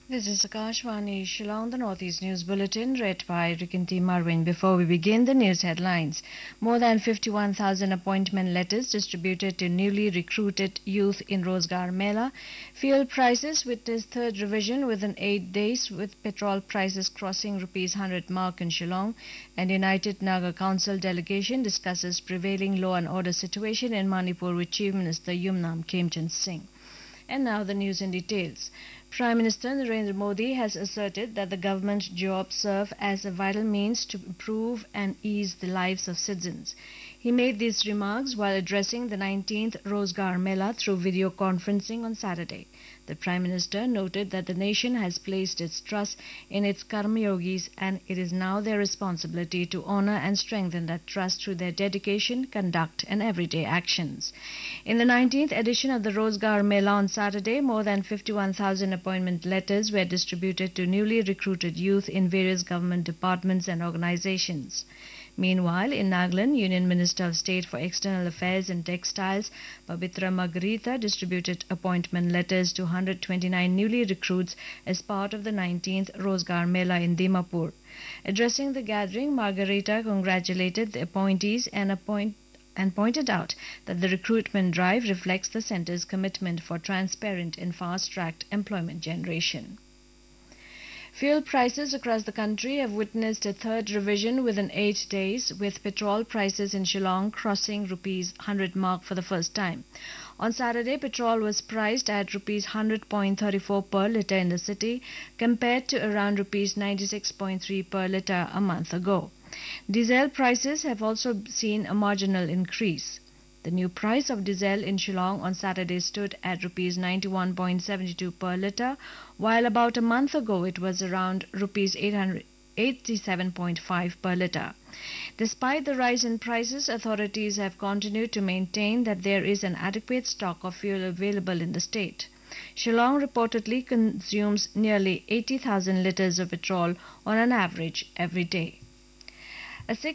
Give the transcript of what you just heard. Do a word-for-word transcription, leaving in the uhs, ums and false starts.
This is Akashvani Shillong, the Northeast News Bulletin, read by Rikinti Marwin. Before we begin the news headlines, more than fifty-one thousand appointment letters distributed to newly recruited youth in Rozgar Mela. Fuel prices witnessed third revision within eight days, with petrol prices crossing rupees one hundred mark in Shillong. And United Naga Council delegation discusses prevailing law and order situation in Manipur with Chief Minister Yumnam Khemchand Singh. And now the news in details. Prime Minister Narendra Modi has asserted that the government jobs serve as a vital means to improve and ease the lives of citizens. He made these remarks while addressing the nineteenth Rozgar Mela through video conferencing on Saturday. The Prime Minister noted that the nation has placed its trust in its Karmayogis, and it is now their responsibility to honor and strengthen that trust through their dedication, conduct and everyday actions. In the nineteenth edition of the Rozgar Mela on Saturday, more than fifty-one thousand appointment letters were distributed to newly recruited youth in various government departments and organizations. Meanwhile, in Nagaland, Union Minister of State for External Affairs and Textiles, Pabitra Margarita, distributed appointment letters to one hundred twenty-nine newly recruits as part of the nineteenth Rozgar Mela in Dimapur. Addressing the gathering, Margarita congratulated the appointees and appoint and pointed out that the recruitment drive reflects the centre's commitment for transparent and fast-tracked employment generation. Fuel prices across the country have witnessed a third revision within eight days, with petrol prices in Shillong crossing rupees one hundred mark for the first time. On Saturday, petrol was priced at rupees one hundred point three four per litre in the city, compared to around rupees ninety-six point three per litre a month ago. Diesel prices have also seen a marginal increase. The new price of diesel in Shillong on Saturday stood at rupees ninety-one point seven two per litre, while about a month ago it was around rupees eighty-seven point five per litre. Despite the rise in prices, authorities have continued to maintain that there is an adequate stock of fuel available in the state. Shillong reportedly consumes nearly eighty thousand litres of petrol on an average every day. A